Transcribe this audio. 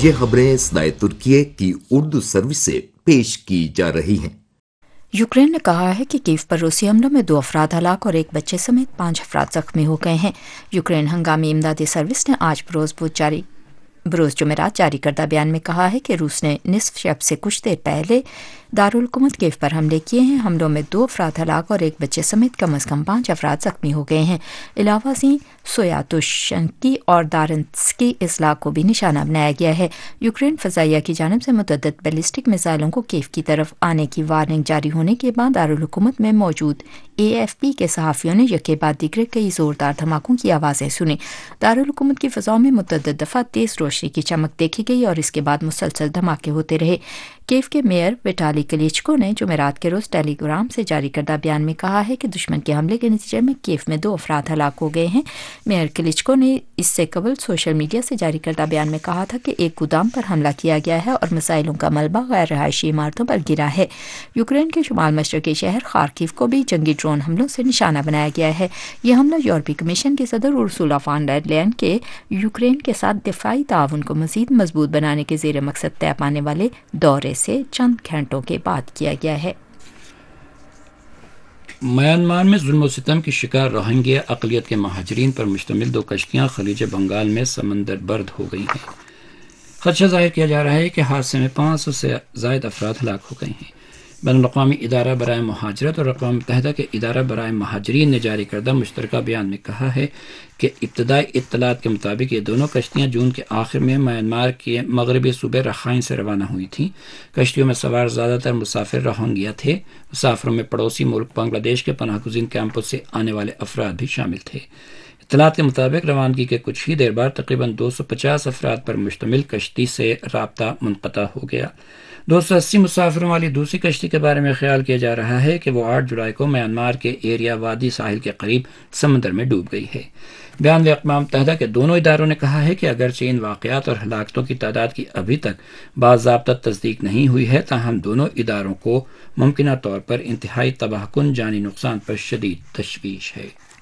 یہ خبریں صدائے ترکیہ کی اردو سروس سے پیش کی جا رہی ہیں۔ یوکرین نے کہا ہے کہ کیف پر روسی حملوں میں 2 افراد ہلاک اور 1 بچے سمیت 5 افراد زخمی ہو گئے ہیں۔ یوکرین ہنگامی امدادی سروس نے آج بروز جمعرات جاری کردہ بیان میں کہا ہے کہ روس نے نصف شب سے کچھ دیر پہلے دارالحکومت کیف پر حملے کیے ہیں۔ حملوں میں 2 افراد ہلاک اور 1 بچے سمیت کم از کم 5 افراد زخمی ہو گئے ہیں۔ علاوہ ازیں سویاتوشنکی اور دارنسکی اضلاع کو بھی نشانہ بنایا گیا ہے۔ یوکرین فضائیہ کی جانب سے متعدد بیلسٹک میزائلوں کو کیف کی طرف آنے کی وارننگ جاری ہونے کے بعد دارالحکومت میں موجود AFP کے صحافیوں نے یکے بعد دیگر کئی زوردار دھماکوں کی آوازیں سنیں۔ دارالحکومت کی فضاؤں میں متعدد دفعہ تیز روشنی کی چمک دیکھی گئی اور اس کے بعد مسلسل دھماکے ہوتے رہے۔ کیف کے میئر وٹالی کلیچکو نے جمعرات کے روز ٹیلی گرام سے جاری کردہ بیان میں کہا ہے کہ دشمن کے حملے کے نتیجے میں کیف میں 2 افراد ہلاک ہو گئے ہیں۔ میئر کلیچکو نے اس سے قبل سوشل میڈیا سے جاری کردہ بیان میں کہا تھا کہ ایک گودام پر حملہ کیا گیا ہے اور میزائلوں کا ملبہ غیر رہائشی عمارتوں پر گرا ہے۔ یوکرین کے شمال مشرقی شہر خارکیو کو بھی جنگی ڈرون حملوں سے نشانہ بنایا گیا ہے۔ یہ حملہ یورپی کمیشن کی صدر ارسولا فان ڈر لیئن کے یوکرین کے ساتھ دفاعی تعاون کو مزید مضبوط بنانے کے زیر مقصد طے پانے والے دورے سے چند گھنٹوں کے بعد کیا گیا ہے۔ میانمار میں ظلم و ستم کی شکار روہنگیا اقلیت کے مہاجرین پر مشتمل 2 کشتیاں خلیج بنگال میں سمندر برد ہو گئی ہیں۔ خدشہ ظاہر کیا جا رہا ہے کہ حادثے میں 500 سے زائد افراد ہلاک ہو گئے ہیں۔ بین الاقوامی ادارہ برائے مہاجرت اور اقوام متحدہ کے ادارہ برائے مہاجرین نے جاری کردہ مشترکہ بیان میں کہا ہے کہ ابتدائی اطلاعات کے مطابق یہ دونوں کشتیاں جون کے آخر میں میانمار کے مغربی صوبے رخائن سے روانہ ہوئی تھیں۔ کشتیوں میں سوار زیادہ تر مسافر روہنگیا تھے۔ مسافروں میں پڑوسی ملک بنگلہ دیش کے پناہ گزین کیمپوں سے آنے والے افراد بھی شامل تھے۔ اطلاعات کے مطابق روانگی کے کچھ ہی دیر بعد تقریباً 250 افراد پر مشتمل کشتی سے رابطہ منقطع ہو گیا۔ 280 مسافروں والی دوسری کشتی کے بارے میں خیال کیا جا رہا ہے کہ وہ 8 جولائی کو میانمار کے ایریا وادی ساحل کے قریب سمندر میں ڈوب گئی ہے۔ بیان میں اقوام متحدہ کے دونوں اداروں نے کہا ہے کہ اگرچہ ان واقعات اور ہلاکتوں کی تعداد کی ابھی تک باضابطہ تصدیق نہیں ہوئی ہے، تاہم دونوں اداروں کو ممکنہ طور پر انتہائی تباہ کن جانی نقصان پر شدید تشویش ہے۔